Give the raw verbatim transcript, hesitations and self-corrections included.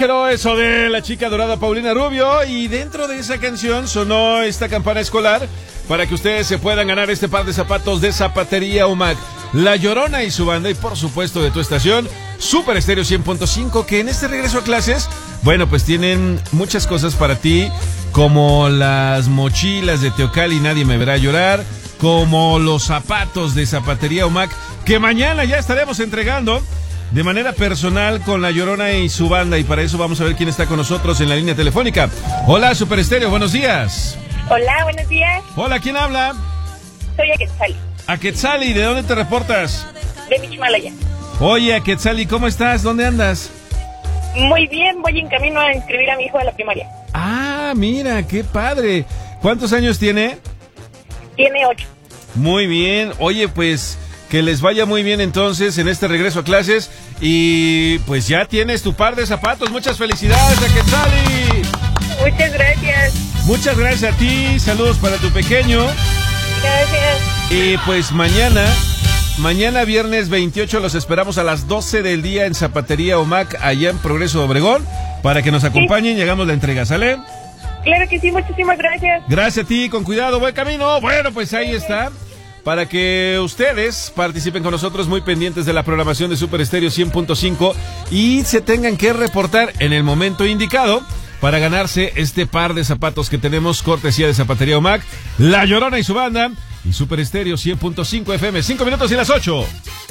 Exagero, eso de la chica dorada Paulina Rubio. Y dentro de esa canción sonó esta campana escolar para que ustedes se puedan ganar este par de zapatos de Zapatería UMAC. La Llorona y su banda, y por supuesto de tu estación, Super Estéreo cien punto cinco, que en este regreso a clases, bueno, pues tienen muchas cosas para ti, como las mochilas de Teocal y Nadie Me Verá Llorar, como los zapatos de Zapatería UMAC, que mañana ya estaremos entregando de manera personal con La Llorona y su banda, y para eso vamos a ver quién está con nosotros en la línea telefónica. Hola, Super Estéreo, buenos días. Hola, buenos días. Hola, ¿quién habla? Soy Aquetzali. Aquetzali, ¿de dónde te reportas? De Michimalaya. Oye, Aquetzali, ¿cómo estás? ¿Dónde andas? Muy bien, voy en camino a inscribir a mi hijo a la primaria. Ah, mira, qué padre. ¿Cuántos años tiene? Tiene ocho. Muy bien. Oye, pues que les vaya muy bien entonces en este regreso a clases. Y pues ya tienes tu par de zapatos. Muchas felicidades, Aquetzali. Muchas gracias. Muchas gracias a ti. Saludos para tu pequeño. Gracias. Y pues mañana, mañana viernes veintiocho los esperamos a las doce del día en Zapatería UMAC, allá en Progreso de Obregón, para que nos acompañen y hagamos la entrega, ¿sale? Claro que sí, muchísimas gracias. Gracias a ti, con cuidado, buen camino. Bueno, pues ahí está, para que ustedes participen con nosotros, muy pendientes de la programación de Super Estéreo cien punto cinco y se tengan que reportar en el momento indicado para ganarse este par de zapatos que tenemos, cortesía de Zapatería UMAC, La Llorona y su banda, y Super Estéreo cien punto cinco F M. Cinco minutos y las ocho.